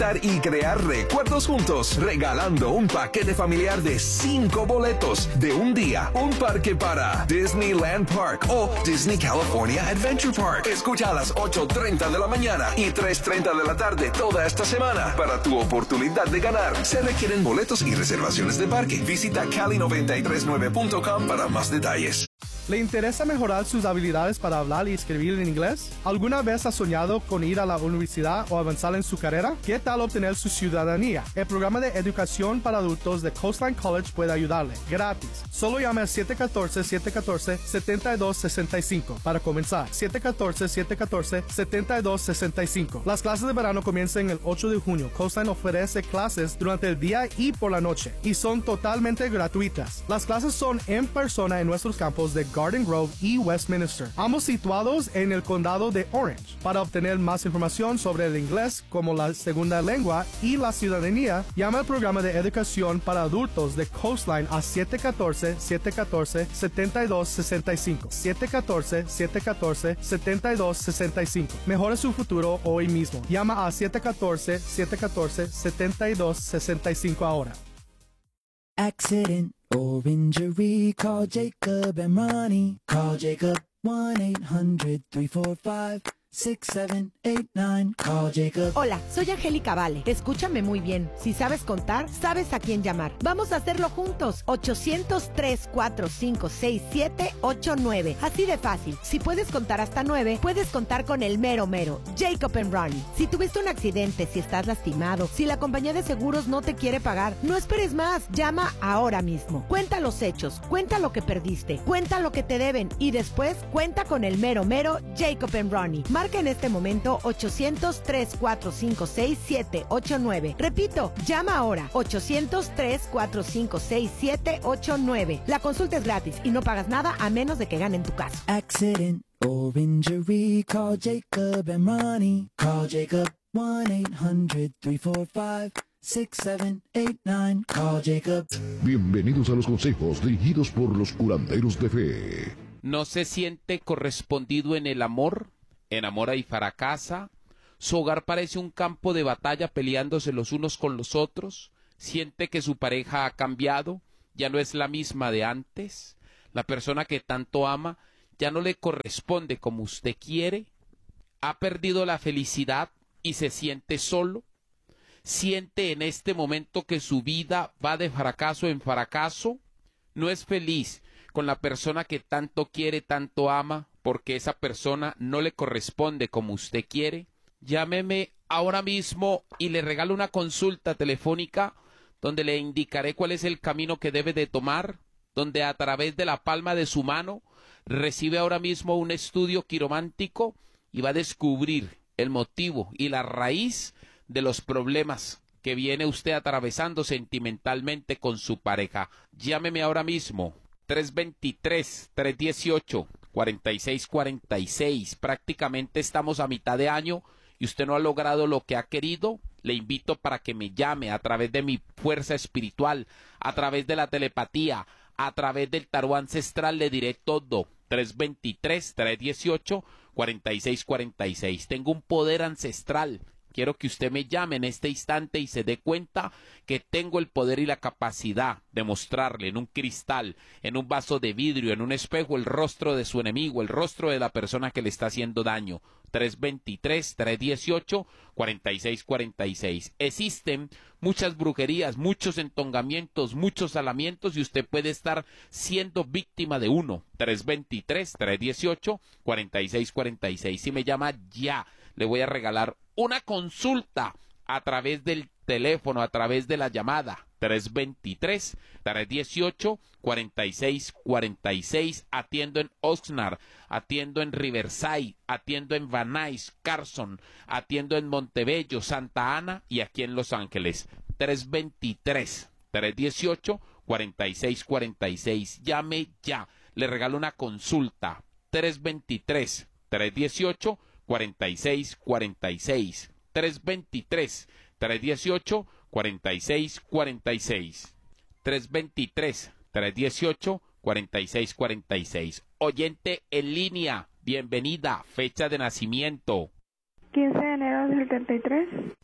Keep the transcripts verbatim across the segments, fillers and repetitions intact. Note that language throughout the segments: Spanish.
y crear recuerdos juntos, regalando un paquete familiar de cinco boletos de un día, un parque para Disneyland Park o Disney California Adventure Park. Escucha a las ocho treinta de la mañana y tres treinta de la tarde toda esta semana para tu oportunidad de ganar. Se requieren boletos y reservaciones de parque. Visita cali noventa y tres nueve punto com para más detalles. ¿Le interesa mejorar sus habilidades para hablar y escribir en inglés? ¿Alguna vez ha soñado con ir a la universidad o avanzar en su carrera? ¿Qué tal obtener su ciudadanía? El programa de educación para adultos de Coastline College puede ayudarle, gratis. Solo llame al siete uno cuatro, siete uno cuatro, siete dos seis cinco para comenzar. siete uno cuatro, siete uno cuatro, siete dos seis cinco. Las clases de verano comienzan el ocho de junio. Coastline ofrece clases durante el día y por la noche y son totalmente gratuitas. Las clases son en persona en nuestros campos de Garden Grove y Westminster, ambos situados en el condado de Orange. Para obtener más información sobre el inglés como la segunda lengua y la ciudadanía, llama al programa de educación para adultos de Coastline a siete uno cuatro, siete uno cuatro, siete dos seis cinco. siete uno cuatro, siete uno cuatro, siete dos seis cinco. Mejora su futuro hoy mismo. Llama a siete uno cuatro, siete uno cuatro, siete dos seis cinco ahora. Accident or injury, call Jacob and Ronnie. Call Jacob one eight hundred, three four five, six seven eight nine. Call Jacob. Hola, soy Angélica Vale. Escúchame muy bien. Si sabes contar, sabes a quién llamar. Vamos a hacerlo juntos. ochocientos, tres cuatro cinco, seis siete ocho nueve. Así de fácil. Si puedes contar hasta nueve, puedes contar con el mero mero, Jacob and Ronnie. Si tuviste un accidente, si estás lastimado, si la compañía de seguros no te quiere pagar, no esperes más. Llama ahora mismo. Cuenta los hechos, cuenta lo que perdiste, cuenta lo que te deben y después cuenta con el mero mero, Jacob and Ronnie. Marca en este momento ochocientos, tres cuatro cinco, seis siete ocho nueve. Repito, llama ahora ochocientos, tres cuatro cinco, seis siete ocho nueve. La consulta es gratis y no pagas nada a menos de que ganen tu caso. Accident or injury, call Jacob and Ronnie. Call Jacob one eight hundred, three four five, six seven eight nine. Call Jacob. Bienvenidos a los consejos dirigidos por los curanderos de fe. ¿No se siente correspondido en el amor? Enamora y fracasa. Su hogar parece un campo de batalla peleándose los unos con los otros. Siente que su pareja ha cambiado, ya no es la misma de antes. La persona que tanto ama ya no le corresponde como usted quiere. Ha perdido la felicidad y se siente solo. Siente en este momento que su vida va de fracaso en fracaso. No es feliz con la persona que tanto quiere, tanto ama, porque esa persona no le corresponde como usted quiere. Llámeme ahora mismo y le regalo una consulta telefónica donde le indicaré cuál es el camino que debe de tomar, donde a través de la palma de su mano recibe ahora mismo un estudio quiromántico y va a descubrir el motivo y la raíz de los problemas que viene usted atravesando sentimentalmente con su pareja. Llámeme ahora mismo. tres dos tres, tres uno ocho, cuatro seis cuatro seis. Prácticamente estamos a mitad de año y usted no ha logrado lo que ha querido. Le invito para que me llame a través de mi fuerza espiritual, a través de la telepatía, a través del tarot ancestral. Le diré todo. tres dos tres, tres uno ocho, cuatro seis cuatro seis. Tengo un poder ancestral. Quiero que usted me llame en este instante y se dé cuenta que tengo el poder y la capacidad de mostrarle en un cristal, en un vaso de vidrio, en un espejo, el rostro de su enemigo, el rostro de la persona que le está haciendo daño. tres dos tres, tres uno ocho, cuatro seis cuatro seis. Existen muchas brujerías, muchos entongamientos, muchos salamientos y usted puede estar siendo víctima de uno. tres dos tres, tres uno ocho, cuatro seis cuatro seis. Si me llama ya, le voy a regalar una consulta a través del teléfono, a través de la llamada. tres dos tres, tres uno ocho, cuatro seis cuatro seis. Atiendo en Oxnard, atiendo en Riverside, atiendo en Van Nuys, Carson, atiendo en Montebello, Santa Ana y aquí en Los Ángeles. tres dos tres, tres uno ocho, cuatro seis cuatro seis. Llame ya, le regalo una consulta. tres dos tres, tres uno ocho, cuatro seis cuatro seis. tres dos tres, tres uno ocho, cuatro seis cuatro seis. tres dos tres, tres uno ocho, cuatro seis cuatro seis. Oyente en línea, bienvenida. Fecha de nacimiento. quince de enero del setenta y tres.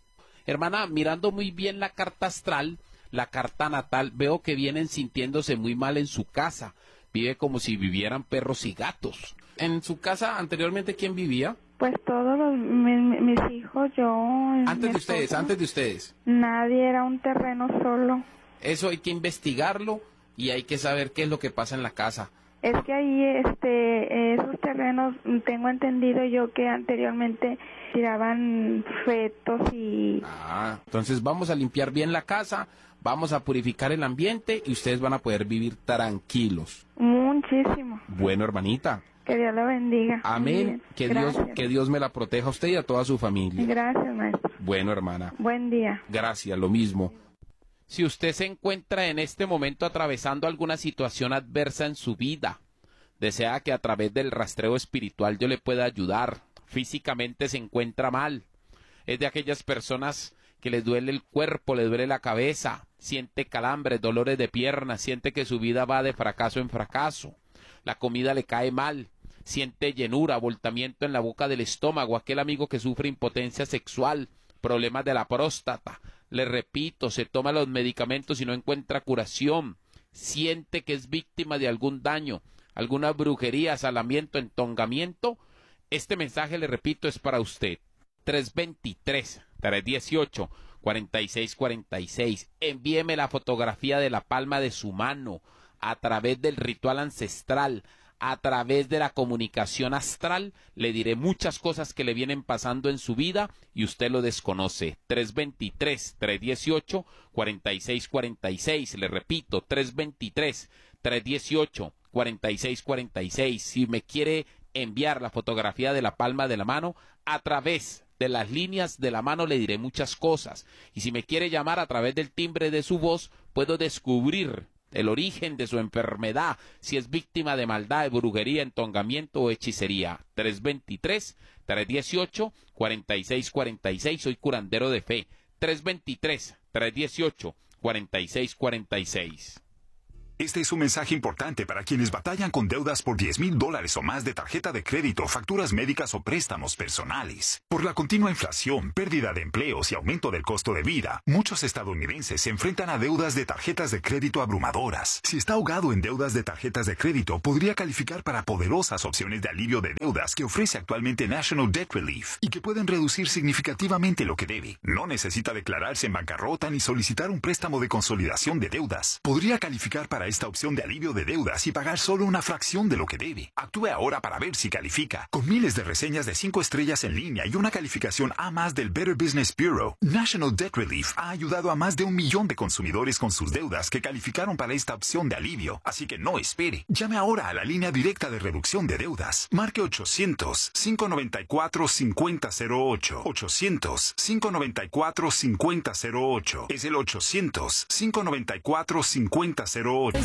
Hermana, mirando muy bien la carta astral, la carta natal, veo que vienen sintiéndose muy mal en su casa. Vive como si vivieran perros y gatos. ¿En su casa anteriormente quién vivía? Pues todos los, mis, mis hijos, yo... Antes de ustedes, antes de ustedes. Nadie, era un terreno solo. Eso hay que investigarlo y hay que saber qué es lo que pasa en la casa. Es que ahí, este, esos terrenos, tengo entendido yo que anteriormente tiraban fetos y... Ah, entonces vamos a limpiar bien la casa, vamos a purificar el ambiente y ustedes van a poder vivir tranquilos. Muchísimo. Bueno, hermanita. Que Dios la bendiga. Amén. Que Dios, que Dios me la proteja a usted y a toda su familia. Gracias, maestro. Bueno, hermana. Buen día. Gracias, lo mismo. Si usted se encuentra en este momento atravesando alguna situación adversa en su vida, desea que a través del rastreo espiritual yo le pueda ayudar, físicamente se encuentra mal, es de aquellas personas que les duele el cuerpo, le duele la cabeza, siente calambres, dolores de piernas, siente que su vida va de fracaso en fracaso, la comida le cae mal, siente llenura, abultamiento en la boca del estómago, aquel amigo que sufre impotencia sexual, problemas de la próstata, le repito, se toma los medicamentos y no encuentra curación, siente que es víctima de algún daño, alguna brujería, salamiento, entongamiento, este mensaje, le repito, es para usted. tres dos tres, tres uno ocho, cuatro seis cuatro seis. Envíeme la fotografía de la palma de su mano a través del ritual ancestral, a través de la comunicación astral. Le diré muchas cosas que le vienen pasando en su vida y usted lo desconoce. tres dos tres, tres uno ocho, cuatro seis cuatro seis. Le repito, tres dos tres, tres uno ocho, cuatro seis cuatro seis. Si me quiere enviar la fotografía de la palma de la mano, a través de las líneas de la mano le diré muchas cosas. Y si me quiere llamar a través del timbre de su voz, puedo descubrir el origen de su enfermedad, si es víctima de maldad, de brujería, entongamiento o hechicería. tres dos tres, tres uno ocho, cuatro seis cuatro seis. Soy curandero de fe. tres dos tres, tres uno ocho, cuatro seis cuatro seis. Este es un mensaje importante para quienes batallan con deudas por diez mil dólares o más de tarjeta de crédito, facturas médicas o préstamos personales. Por la continua inflación, pérdida de empleos y aumento del costo de vida, muchos estadounidenses se enfrentan a deudas de tarjetas de crédito abrumadoras. Si está ahogado en deudas de tarjetas de crédito, podría calificar para poderosas opciones de alivio de deudas que ofrece actualmente National Debt Relief y que pueden reducir significativamente lo que debe. No necesita declararse en bancarrota ni solicitar un préstamo de consolidación de deudas. Podría calificar para esta opción de alivio de deudas y pagar solo una fracción de lo que debe. Actúe ahora para ver si califica. Con miles de reseñas de cinco estrellas en línea y una calificación A más del Better Business Bureau, National Debt Relief ha ayudado a más de un millón de consumidores con sus deudas que calificaron para esta opción de alivio. Así que no espere. Llame ahora a la línea directa de reducción de deudas. Marque ochocientos, cinco noventa y cuatro, cincuenta cero ocho. ochocientos, cinco noventa y cuatro, cincuenta cero ocho. Es el ochocientos, cinco noventa y cuatro, cincuenta cero ocho.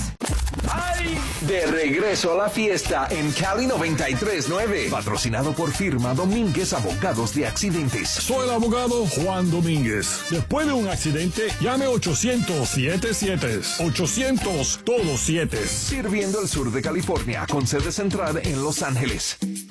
¡Ay! De regreso a la fiesta en Cali noventa y tres punto nueve. Patrocinado por firma Domínguez Abogados de Accidentes. Soy el abogado Juan Domínguez. Después de un accidente, llame ochocientos, siete siete. ochocientos, todos siete. Sirviendo el sur de California con sede central en Los Ángeles.